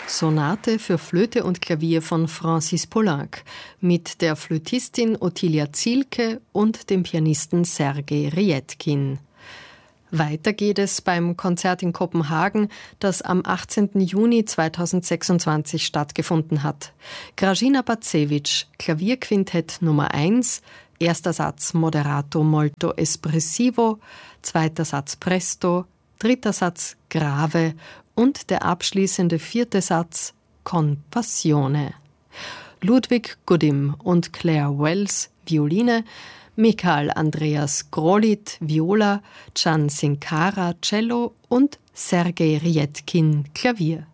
Sonate für Flöte und Klavier von Francis Poulenc mit der Flötistin Ottilia Zielke und dem Pianisten Sergej Ryetkin. Weiter geht es beim Konzert in Kopenhagen, das am 18. Juni 2026 stattgefunden hat. Grażyna Bacewicz, Klavierquintett Nummer 1, erster Satz Moderato molto espressivo, zweiter Satz Presto, dritter Satz Grave und der abschließende vierte Satz Con passione. Ludwig Godim und Claire Wells, Violine, Michael Andreas Grolit, Viola, Can Sincara, Cello und Sergej Ryetkin, Klavier.